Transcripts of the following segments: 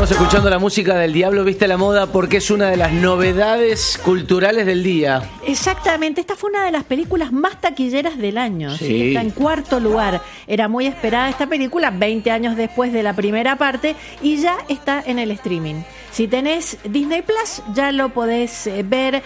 Estamos escuchando la música del Diablo Viste a la Moda porque es una de las novedades culturales del día. Exactamente, esta fue una de las películas más taquilleras del año. Sí. ¿Sí? Está en cuarto lugar. Era muy esperada esta película, 20 años después de la primera parte, y ya está en el streaming. Si tenés Disney Plus, ya lo podés ver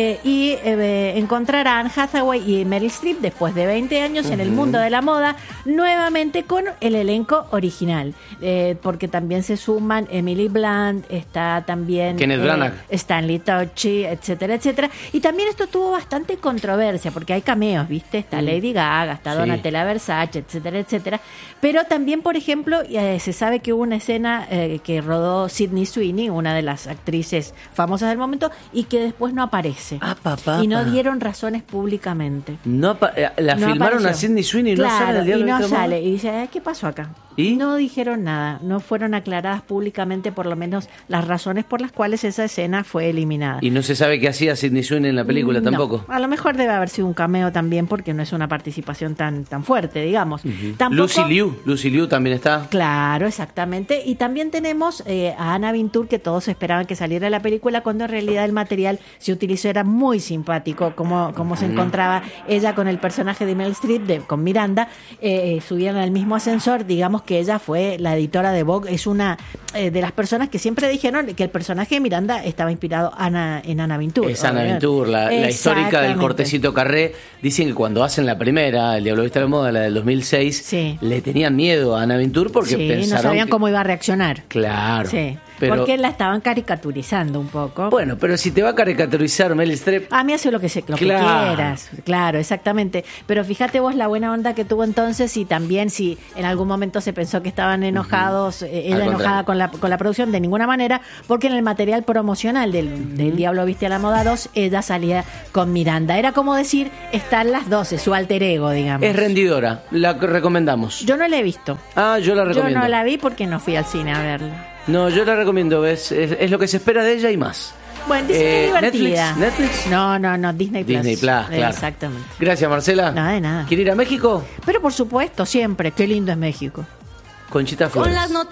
y encontrar a Anne Hathaway y Meryl Streep después de 20 años en el mundo de la moda, nuevamente con el elenco original. Porque también se suman Emily Blunt, está también Kenneth Branagh, Stanley Tucci, etcétera, etcétera. Y también esto tuvo bastante controversia, porque hay cameos, ¿viste? Está Lady Gaga, está Donatella Versace, etcétera, etcétera. Pero también, por ejemplo, se sabe que hubo una escena que rodó Sydney Sweeney, una de las actrices famosas del momento, y que después no aparece. Y no dieron razones públicamente. La filmaron apareció. a Sydney Sweeney y no sale el Diablo y no Viste a la Moda. sale. Y dice, ¿qué pasó acá? ¿Y? No dijeron nada, no fueron aclaradas públicamente por lo menos las razones por las cuales esa escena fue eliminada. Y no se sabe qué hacía Sydney Sweeney en la película No, tampoco. a lo mejor debe haber sido un cameo también porque no es una participación tan fuerte, digamos. Tampoco, Lucy Liu también está. Claro, exactamente. Y también tenemos a Anna Wintour, que todos esperaban que saliera la película, cuando en realidad el material se utilizó, era muy simpático, como se encontraba ella con el personaje de Meryl Streep, con Miranda, subían al mismo ascensor. Digamos que ella fue la editora de Vogue, es una de las personas que siempre dijeron que el personaje de Miranda estaba inspirado en Anna Wintour. Es Anna Wintour, la histórica del cortecito Carré. Dicen que cuando hacen la primera, El Diablo Viste a la Moda, la del 2006, le tenían miedo a Anna Wintour porque pensaron no sabían cómo iba a reaccionar. Claro. Sí, pero porque la estaban caricaturizando un poco. Bueno, pero si te va a caricaturizar Meryl Streep... A mí hace lo que quieras. Claro, exactamente. Pero fíjate vos la buena onda que tuvo entonces, y también si en algún momento se pensó que estaban enojados, ella enojada con la producción, de ninguna manera, porque en el material promocional del Diablo Viste a la Moda 2, ella salía con Miranda. Era como decir, están las 12, su alter ego, digamos. Es rendidora, la recomendamos. Yo no la he visto. Yo la recomiendo. Yo no la vi porque no fui al cine a verla. No, yo la recomiendo, es lo que se espera de ella y más. Bueno, dicen que es divertida. ¿Netflix? No, Disney Plus. Disney Plus, claro. Exactamente. Gracias, Marcela. No, de nada. ¿Quiere ir a México? Pero por supuesto, siempre. Qué lindo es México. Conchita Flores. Con las noticias.